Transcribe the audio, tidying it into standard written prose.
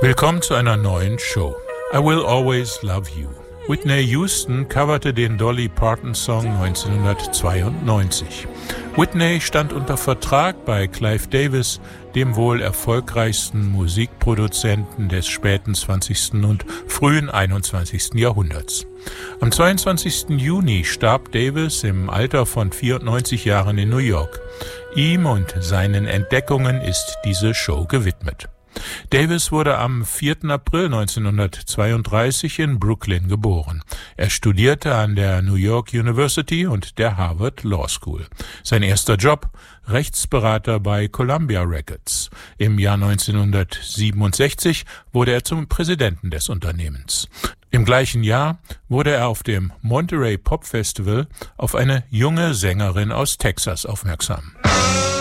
Willkommen zu einer neuen Show. I Will Always Love You. Whitney Houston coverte den Dolly Parton-Song 1992. Whitney stand unter Vertrag bei Clive Davis, dem wohl erfolgreichsten Musikproduzenten des späten 20. und frühen 21. Jahrhunderts. Am 22. Juni starb Davis im Alter von 94 Jahren in New York. Ihm und seinen Entdeckungen ist diese Show gewidmet. Davis wurde am 4. April 1932 in Brooklyn geboren. Er studierte an der New York University und der Harvard Law School. Sein erster Job: Rechtsberater bei Columbia Records. Im Jahr 1967 wurde er zum Präsidenten des Unternehmens. Im gleichen Jahr wurde er auf dem Monterey Pop Festival auf eine junge Sängerin aus Texas aufmerksam.